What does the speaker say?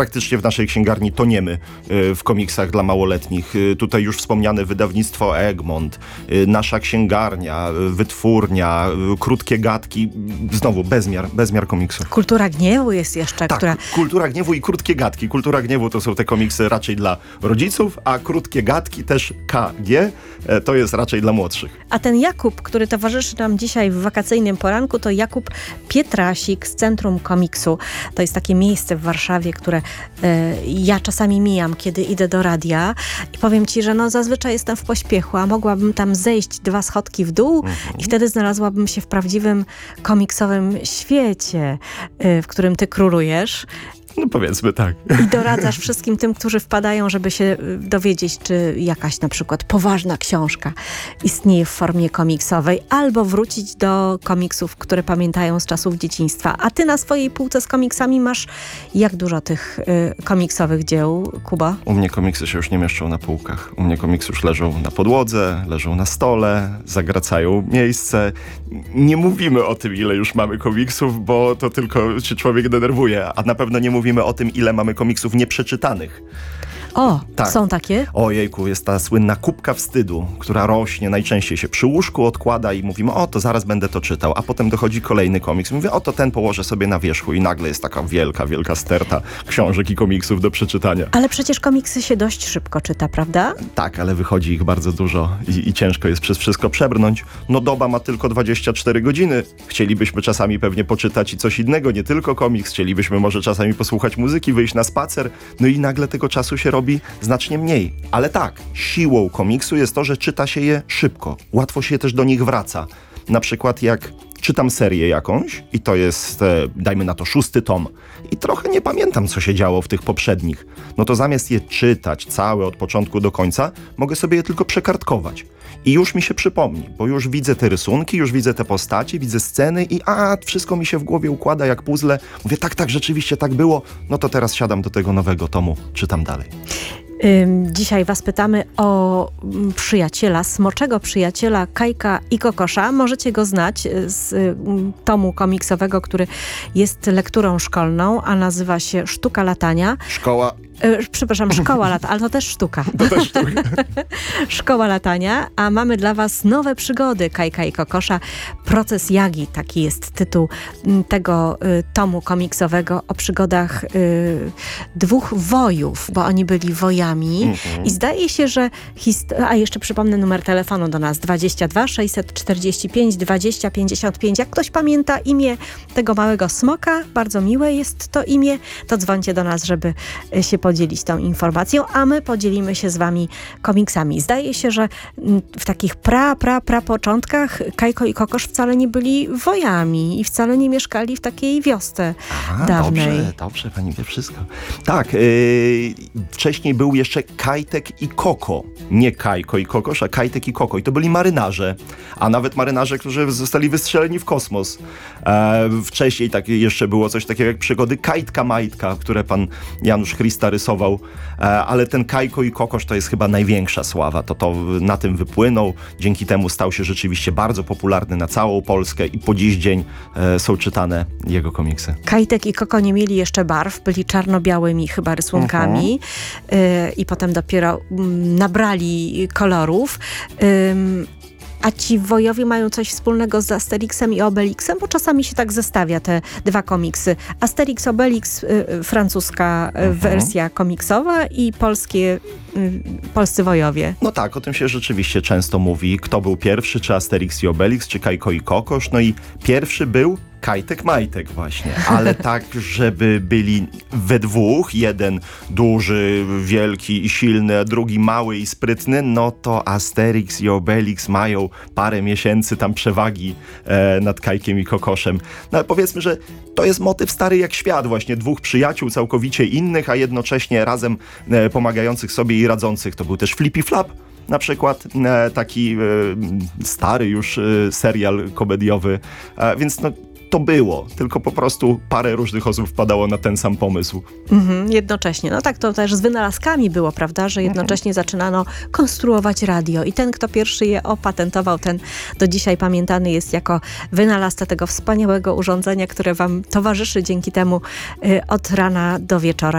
praktycznie w naszej księgarni toniemy w komiksach dla małoletnich. Tutaj już wspomniane wydawnictwo Egmont, nasza księgarnia, wytwórnia, krótkie gadki, znowu bezmiar komiksów. Kultura gniewu jest jeszcze, Tak, która... Kultura gniewu i krótkie gadki. Kultura gniewu to są te komiksy raczej dla rodziców, a krótkie gadki, też KG, to jest raczej dla młodszych. A ten Jakub, który towarzyszy nam dzisiaj w wakacyjnym poranku, to Jakub Pietrasik z Centrum Komiksu. To jest takie miejsce w Warszawie, które ja czasami mijam, kiedy idę do radia i powiem ci, że zazwyczaj jestem w pośpiechu, a mogłabym tam zejść 2 schodki w dół i wtedy znalazłabym się w prawdziwym komiksowym świecie, w którym ty królujesz. No powiedzmy tak. I doradzasz wszystkim tym, którzy wpadają, żeby się dowiedzieć, czy jakaś na przykład poważna książka istnieje w formie komiksowej, albo wrócić do komiksów, które pamiętają z czasów dzieciństwa. A ty na swojej półce z komiksami masz jak dużo tych komiksowych dzieł, Kuba? U mnie komiksy się już nie mieszczą na półkach. U mnie komiksy już leżą na podłodze, leżą na stole, zagracają miejsce. Nie mówimy o tym, ile już mamy komiksów, bo to tylko się człowiek denerwuje, a na pewno nie mówimy o tym, ile mamy komiksów nieprzeczytanych. O, tak. Są takie? Ojejku, jest ta słynna kubka wstydu, która rośnie, najczęściej się przy łóżku odkłada i mówimy, to zaraz będę to czytał, a potem dochodzi kolejny komiks. Mówię, to ten położę sobie na wierzchu i nagle jest taka wielka sterta książek i komiksów do przeczytania. Ale przecież komiksy się dość szybko czyta, prawda? Tak, ale wychodzi ich bardzo dużo i ciężko jest przez wszystko przebrnąć. Doba ma tylko 24 godziny. Chcielibyśmy czasami pewnie poczytać i coś innego, nie tylko komiks. Chcielibyśmy może czasami posłuchać muzyki, wyjść na spacer. I nagle tego czasu się robi znacznie mniej. Ale tak, siłą komiksu jest to, że czyta się je szybko. Łatwo się też do nich wraca. Na przykład jak czytam serię jakąś i to jest, dajmy na to 6. tom i trochę nie pamiętam, co się działo w tych poprzednich, to zamiast je czytać całe od początku do końca, mogę sobie je tylko przekartkować. I już mi się przypomni, bo już widzę te rysunki, już widzę te postacie, widzę sceny i wszystko mi się w głowie układa jak puzzle. Mówię, tak, rzeczywiście tak było, to teraz siadam do tego nowego tomu, czytam dalej. Dzisiaj was pytamy o przyjaciela, smoczego przyjaciela Kajka i Kokosza. Możecie go znać z tomu komiksowego, który jest lekturą szkolną, a nazywa się Sztuka latania. Szkoła latania, ale to też sztuka. To też sztuka. Szkoła latania, a mamy dla was nowe przygody Kajka i Kokosza. Proces Jagi, taki jest tytuł tego tomu komiksowego o przygodach 2 wojów, bo oni byli wojami. I zdaje się, że jeszcze przypomnę numer telefonu do nas 22 645 20 55. Jak ktoś pamięta imię tego małego smoka, bardzo miłe jest to imię, to dzwońcie do nas, żeby się podzielić tą informacją, a my podzielimy się z wami komiksami. Zdaje się, że w takich początkach Kajko i Kokosz wcale nie byli wojami i wcale nie mieszkali w takiej wiosce dawnej. Dobrze, pani wie wszystko. Tak, wcześniej był jeszcze Kajtek i Koko. Nie Kajko i Kokosz, a Kajtek i Koko. I to byli marynarze, a nawet marynarze, którzy zostali wystrzeleni w kosmos. Wcześniej jeszcze było coś takiego jak przygody Kajtka Majtka, które pan Janusz Christa rysował, ale ten Kajko i Kokosz to jest chyba największa sława. To na tym wypłynął. Dzięki temu stał się rzeczywiście bardzo popularny na całą Polskę i po dziś dzień są czytane jego komiksy. Kajtek i Koko nie mieli jeszcze barw, byli czarno-białymi chyba rysunkami i potem dopiero nabrali kolorów. A ci wojowie mają coś wspólnego z Asterixem i Obelixem, bo czasami się tak zestawia te 2 komiksy. Asterix, Obelix, francuska wersja komiksowa i polscy wojowie. Tak, o tym się rzeczywiście często mówi. Kto był pierwszy, czy Asterix i Obelix, czy Kajko i Kokosz. I pierwszy był Kajtek Majtek właśnie, ale tak, żeby byli we dwóch, jeden duży, wielki i silny, a drugi mały i sprytny, to Asterix i Obelix mają parę miesięcy tam przewagi nad Kajkiem i Kokoszem. Ale powiedzmy, że to jest motyw stary jak świat właśnie, 2 przyjaciół całkowicie innych, a jednocześnie razem pomagających sobie i radzących. To był też Flippy Flap. Na przykład taki stary już serial komediowy, więc to było, tylko po prostu parę różnych osób wpadało na ten sam pomysł. Jednocześnie. Tak to też z wynalazkami było, prawda, że jednocześnie zaczynano konstruować radio i ten, kto pierwszy je opatentował, ten do dzisiaj pamiętany jest jako wynalazca tego wspaniałego urządzenia, które wam towarzyszy dzięki temu od rana do wieczora.